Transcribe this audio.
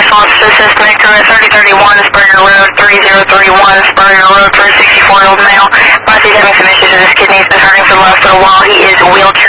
response to assist Victor at 3031 Spurrier Road, 3031 Spurrier Road for a 64-year-old male. He's having some issues with his kidneys, been hurting for the last little while. He is wheelchair